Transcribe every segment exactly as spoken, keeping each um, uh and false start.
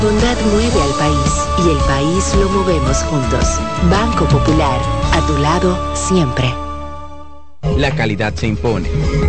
Bondad mueve al país y el país lo movemos juntos. Banco Popular, a tu lado siempre. La calidad se impone.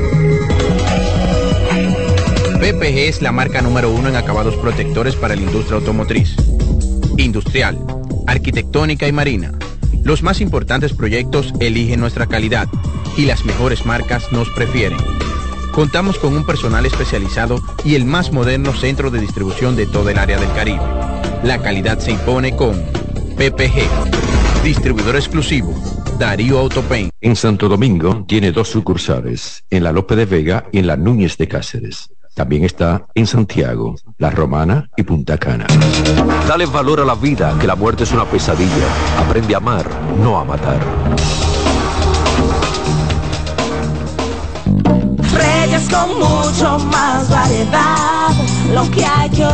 P P G es la marca número uno en acabados protectores para la industria automotriz, industrial, arquitectónica y marina. Los más importantes proyectos eligen nuestra calidad y las mejores marcas nos prefieren. Contamos con un personal especializado y el más moderno centro de distribución de toda el área del Caribe. La calidad se impone con P P G, distribuidor exclusivo, Darío Autopaint. En Santo Domingo tiene dos sucursales, en la Lope de Vega y en la Núñez de Cáceres. También está en Santiago, La Romana y Punta Cana. Dale valor a la vida, que la muerte es una pesadilla. Aprende a amar, no a matar. Reyes con mucho más variedad, lo que hay que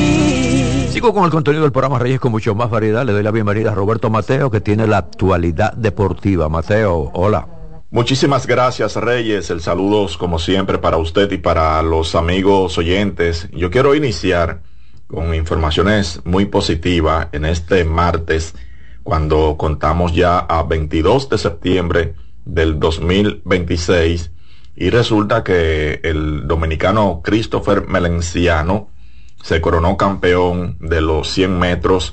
oír. Sigo con el contenido del programa Reyes con mucho más variedad. Le doy la bienvenida a Roberto Mateo, que tiene la actualidad deportiva. Mateo, hola. Muchísimas gracias, Reyes. El saludo, como siempre, para usted y para los amigos oyentes. Yo quiero iniciar con informaciones muy positivas en este martes, cuando contamos ya a veintidós de septiembre del dos mil veintiséis, y resulta que el dominicano Christopher Melenciano se coronó campeón de los cien metros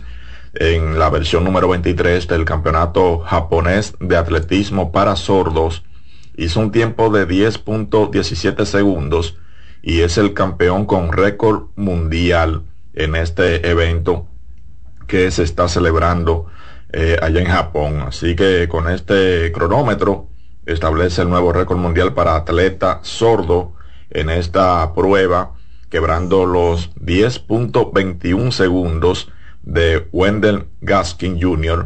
en la versión número veintitrés del campeonato japonés de atletismo para sordos. Hizo un tiempo de diez punto diecisiete segundos y es el campeón con récord mundial en este evento que se está celebrando eh, allá en Japón. Así que con este cronómetro establece el nuevo récord mundial para atleta sordo en esta prueba, quebrando los diez punto veintiún segundos de Wendell Gaskin junior,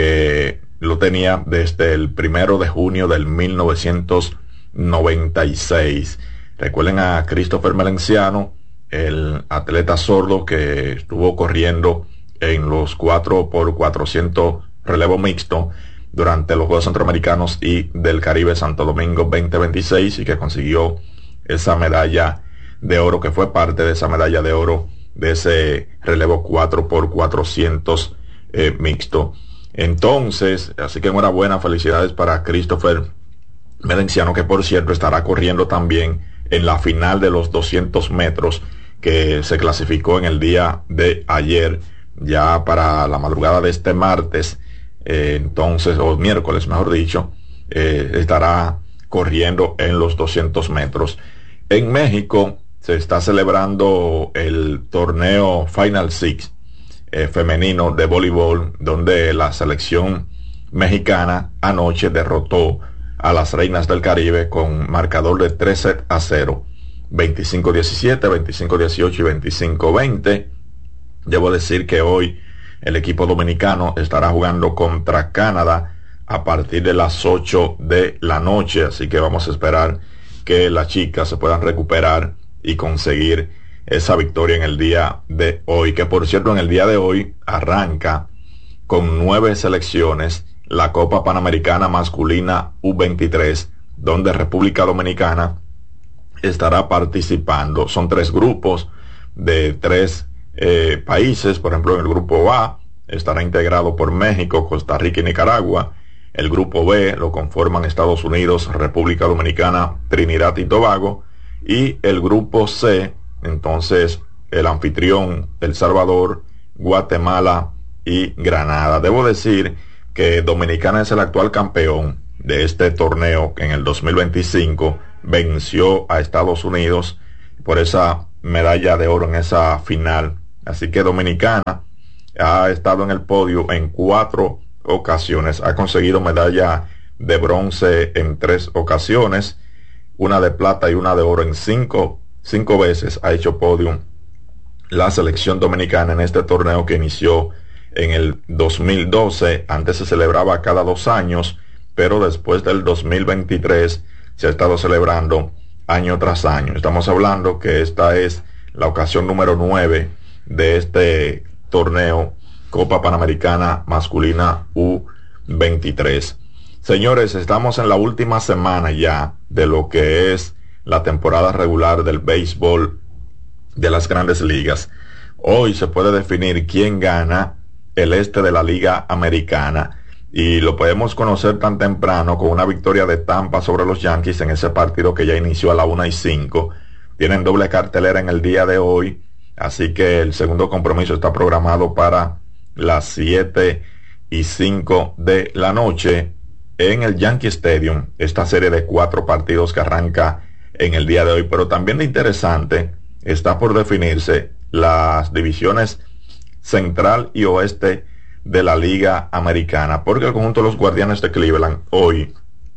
que lo tenía desde el primero de junio del mil novecientos noventa y seis. Recuerden a Christopher Melenciano, el atleta sordo que estuvo corriendo en los cuatro por cuatrocientos relevo mixto durante los Juegos Centroamericanos y del Caribe Santo Domingo veinte veintiséis, y que consiguió esa medalla de oro, que fue parte de esa medalla de oro de ese relevo cuatro por cuatrocientos eh, mixto. Entonces, así que enhorabuena, felicidades para Christopher Melenciano, que por cierto estará corriendo también en la final de los doscientos metros, que se clasificó en el día de ayer, ya para la madrugada de este martes. Eh, entonces, o miércoles mejor dicho, eh, estará corriendo en los doscientos metros. En México se está celebrando el torneo Final Six eh, femenino de voleibol, donde la selección mexicana anoche derrotó a las Reinas del Caribe con marcador de tres a cero, veinticinco diecisiete, veinticinco dieciocho y veinticinco veinte. Debo decir que hoy el equipo dominicano estará jugando contra Canadá a partir de las ocho de la noche, así que vamos a esperar que las chicas se puedan recuperar y conseguir esa victoria en el día de hoy, que por cierto en el día de hoy arranca con nueve selecciones la Copa Panamericana Masculina U veintitrés, donde República Dominicana estará participando. Son tres grupos de tres eh, países. Por ejemplo, en el grupo A estará integrado por México, Costa Rica y Nicaragua. El grupo B lo conforman Estados Unidos, República Dominicana, Trinidad y Tobago. Y el grupo C, entonces, el anfitrión, El Salvador, Guatemala y Granada. Debo decir que Dominicana es el actual campeón de este torneo, que en el dos mil veinticinco venció a Estados Unidos por esa medalla de oro en esa final. Así que Dominicana ha estado en el podio en cuatro ocasiones, ha conseguido medalla de bronce en tres ocasiones, una de plata y una de oro en cinco, cinco veces ha hecho podium la selección dominicana en este torneo, que inició en el dos mil doce. Antes se celebraba cada dos años, pero después del dos mil veintitrés se ha estado celebrando año tras año. Estamos hablando que esta es la ocasión número nueve de este torneo Copa Panamericana Masculina U veintitrés. Señores, estamos en la última semana ya de lo que es la temporada regular del béisbol de las Grandes Ligas. hoy se puede definir quién gana el este de la Liga Americana. Y lo podemos conocer tan temprano con una victoria de Tampa sobre los Yankees en ese partido que ya inició a la una y cinco. Tienen doble cartelera en el día de hoy, así que el segundo compromiso está programado para las siete y cinco de la noche en el Yankee Stadium. Esta serie de cuatro partidos que arranca en el día de hoy, pero también lo interesante está por definirse las divisiones central y oeste de la Liga Americana, porque el conjunto de los Guardianes de Cleveland hoy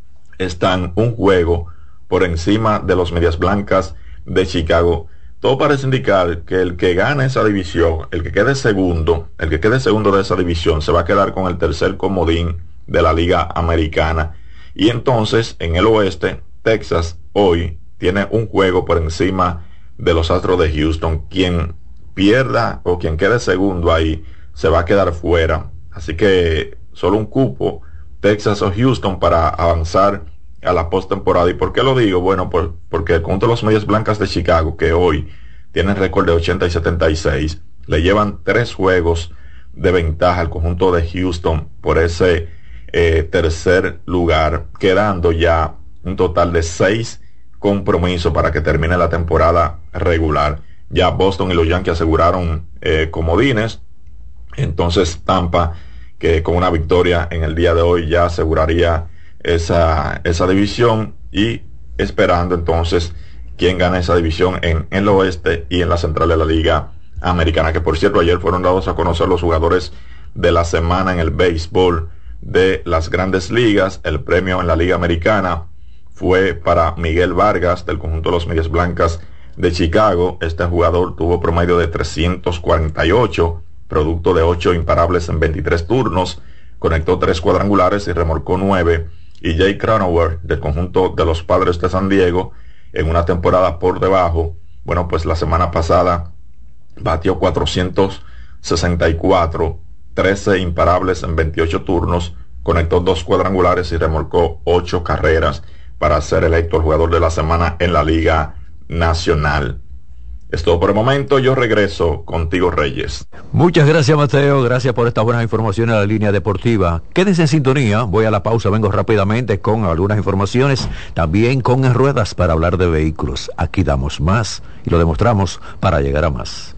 están un juego por encima de los Medias Blancas de Chicago. Todo parece indicar que el que gane esa división, el que quede segundo, el que quede segundo de esa división, se va a quedar con el tercer comodín de la Liga Americana. Y entonces, en el oeste, Texas hoy tiene un juego por encima de los Astros de Houston. Quien pierda o quien quede segundo ahí se va a quedar fuera. Así que solo un cupo, Texas o Houston, para avanzar a la postemporada. ¿Y por qué lo digo? Bueno, por, porque el conjunto de los Medias Blancas de Chicago, que hoy tienen récord de ochenta y setenta y seis, le llevan tres juegos de ventaja al conjunto de Houston por ese eh, tercer lugar, quedando ya un total de seis compromisos para que termine la temporada regular. Ya Boston y los Yankees aseguraron eh, comodines. Entonces Tampa, que con una victoria en el día de hoy ya aseguraría esa, esa división, y esperando entonces quién gana esa división en, en el oeste y en la central de la Liga Americana, que por cierto ayer fueron dados a conocer los jugadores de la semana en el béisbol de las Grandes Ligas. El premio en la Liga Americana fue para Miguel Vargas del conjunto de los Medias Blancas de Chicago. Este jugador tuvo promedio de trescientos cuarenta y ocho, producto de ocho imparables en veintitrés turnos, conectó tres cuadrangulares y remolcó nueve. Y Jay Cronauer del conjunto de los Padres de San Diego, en una temporada por debajo, bueno, pues la semana pasada batió cuatrocientos sesenta y cuatro, trece imparables en veintiocho turnos, conectó dos cuadrangulares y remolcó ocho carreras para ser electo el jugador de la semana en la Liga Nacional. Es todo por el momento. Yo regreso contigo, Reyes. Muchas gracias, Mateo. Gracias por estas buenas informaciones a la línea deportiva. Quédense en sintonía. Voy a la pausa. Vengo rápidamente con algunas informaciones. También con En Ruedas para hablar de vehículos. Aquí damos más y lo demostramos para llegar a más.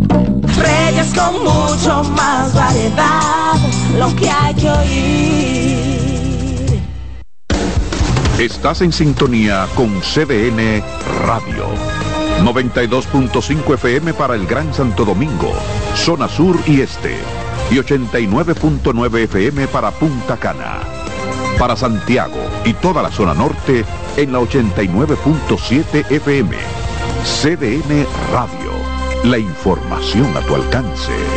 Reyes con mucho más variedad. Lo que hay que oír. Estás en sintonía con C D N Radio. noventa y dos punto cinco F M para el Gran Santo Domingo, zona sur y este, y ochenta y nueve punto nueve F M para Punta Cana. Para Santiago y toda la zona norte en la ochenta y nueve punto siete F M. C D N Radio, la información a tu alcance.